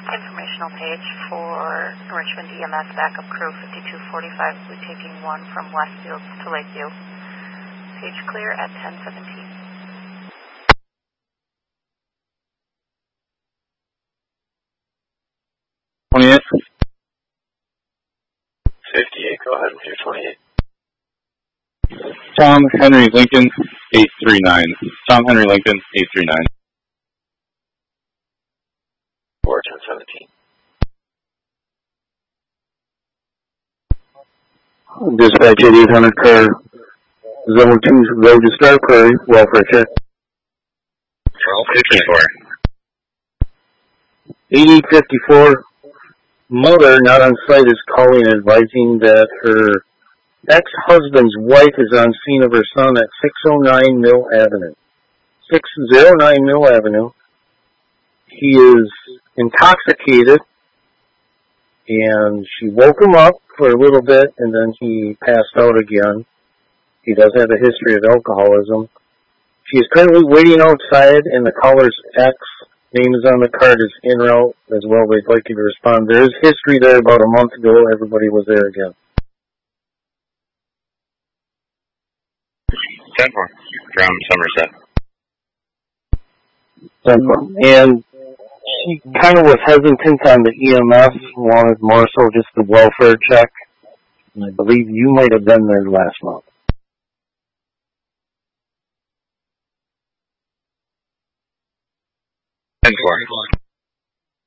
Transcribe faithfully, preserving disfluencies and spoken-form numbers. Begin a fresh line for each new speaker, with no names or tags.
Informational page for Richmond E M S backup crew fifty-two forty-five will be taking one from Westfield to Lakeview. Page clear at ten seventeen.
twenty-eight.
fifty-eight, go ahead with your twenty-eight.
Tom Henry Lincoln, eight three nine. Tom Henry Lincoln, eight three nine.
four ten seventeen.
Dispatch eighty-eight hundred car, zone two, road to Star Prairie, welfare check.
twelve fifty-four.
eighty fifty-four, mother not on site is calling advising that her ex-husband's wife is on scene of her son at six oh nine Mill Avenue. six oh nine Mill Avenue. He is intoxicated, and she woke him up for a little bit, and then he passed out again. He does have a history of alcoholism. She is currently waiting outside, and the caller's ex, name is on the card, is en route as well. They'd like you to respond. There is history there about a month ago. Everybody was there again.
ten four, from Somerset.
ten four. And she kind of was hesitant on the E M S, wanted more so just the welfare check. And I believe you might have been there last month.
ten four.